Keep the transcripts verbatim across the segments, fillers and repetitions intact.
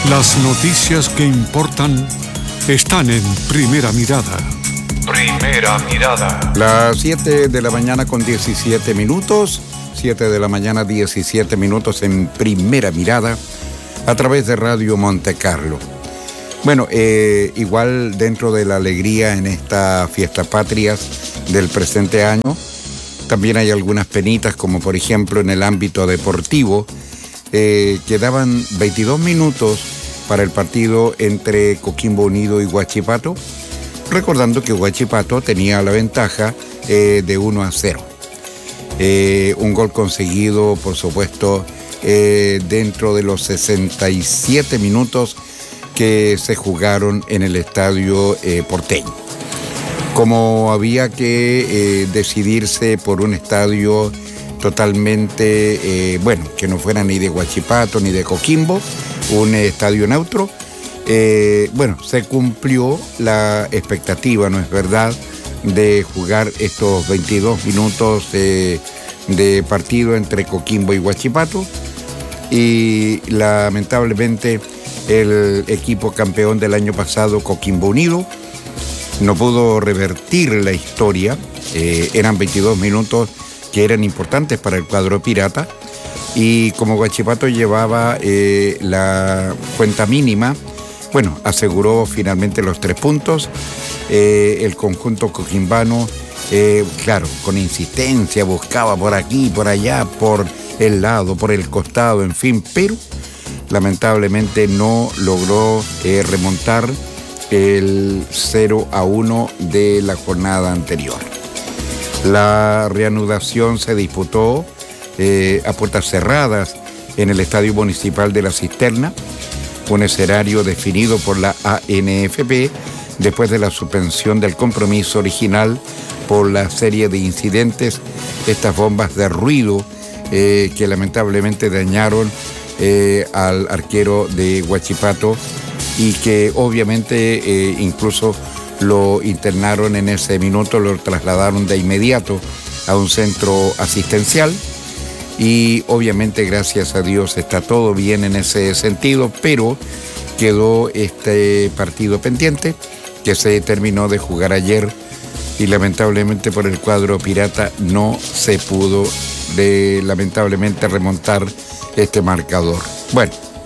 Las noticias que importan están en Primera Mirada. Primera Mirada. Las siete de la mañana con diecisiete minutos. siete de la mañana, diecisiete minutos en Primera Mirada, a través de Radio Monte Carlo. Bueno, eh, igual dentro de la alegría en esta fiesta patrias del presente año, también hay algunas penitas, como por ejemplo en el ámbito deportivo. Eh, quedaban veintidós minutos para el partido entre Coquimbo Unido y Huachipato, recordando que Huachipato tenía la ventaja eh, de uno a cero. Eh, un gol conseguido, por supuesto, eh, dentro de los sesenta y siete minutos que se jugaron en el estadio eh, porteño. Como había que eh, decidirse por un estadio totalmente, eh, bueno, que no fuera ni de Huachipato ni de Coquimbo, un estadio neutro, eh, bueno, se cumplió la expectativa, ¿no es verdad?, de jugar estos veintidós minutos eh, de partido entre Coquimbo y Huachipato, y lamentablemente el equipo campeón del año pasado, Coquimbo Unido, no pudo revertir la historia. Eh, eran veintidós minutos que eran importantes para el cuadro pirata, y como Huachipato llevaba eh, la cuenta mínima, bueno, aseguró finalmente los tres puntos. Eh, el conjunto coquimbano, eh, claro, con insistencia buscaba por aquí, por allá, por el lado, por el costado, en fin, pero lamentablemente no logró eh, remontar el cero a uno de la jornada anterior. La reanudación se disputó eh, a puertas cerradas en el Estadio Municipal de La Cisterna, un escenario definido por la A N F P después de la suspensión del compromiso original por la serie de incidentes, estas bombas de ruido eh, que lamentablemente dañaron eh, al arquero de Huachipato, y que obviamente eh, incluso lo internaron en ese minuto, lo trasladaron de inmediato a un centro asistencial, y obviamente gracias a Dios está todo bien en ese sentido, pero quedó este partido pendiente que se terminó de jugar ayer, y lamentablemente por el cuadro pirata no se pudo de, lamentablemente remontar este marcador. Bueno,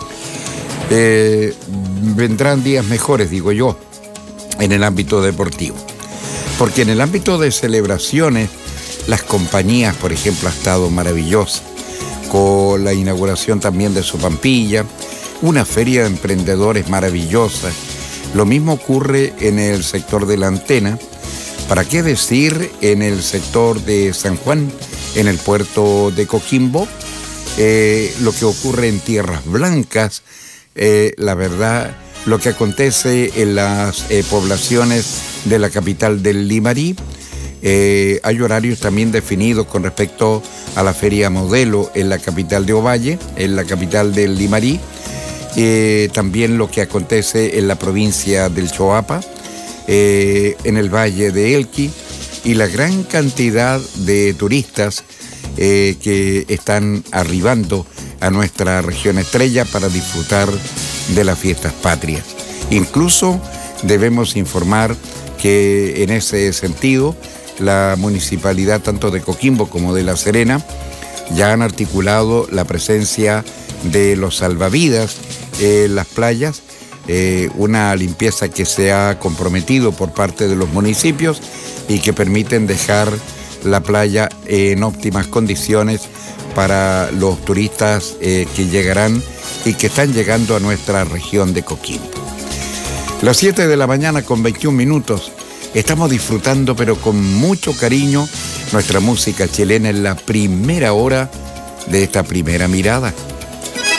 eh, vendrán días mejores, digo yo, en el ámbito deportivo, porque en el ámbito de celebraciones, las compañías, por ejemplo, ha estado maravillosa, con la inauguración también de Sopampilla, una feria de emprendedores maravillosa. Lo mismo ocurre en el sector de la Antena, para qué decir en el sector de San Juan, en el puerto de Coquimbo, eh, lo que ocurre en Tierras Blancas, eh, la verdad, lo que acontece en las eh, poblaciones de la capital del Limarí. Eh, hay horarios también definidos con respecto a la feria modelo en la capital de Ovalle, en la capital del Limarí. Eh, también lo que acontece en la provincia del Choapa, eh, en el valle de Elqui, y la gran cantidad de turistas eh, que están arribando a nuestra región estrella para disfrutar de las fiestas patrias. Incluso debemos informar que en ese sentido la municipalidad tanto de Coquimbo como de La Serena ya han articulado la presencia de los salvavidas en las playas, eh, una limpieza que se ha comprometido por parte de los municipios y que permiten dejar la playa en óptimas condiciones para los turistas eh, que llegarán y que están llegando a nuestra región de Coquimbo. Las siete de la mañana con veintiún minutos. Estamos disfrutando, pero con mucho cariño, nuestra música chilena en la primera hora de esta Primera Mirada.